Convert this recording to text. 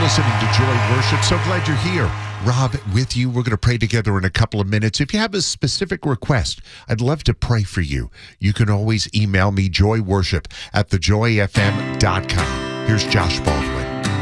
listening to Joy Worship. So glad you're here. Rob with you. We're going to pray together in a couple of minutes. If you have a specific request, I'd love to pray for you. You can always email me, joyworship@thejoyfm.com. Here's Josh Baldwin.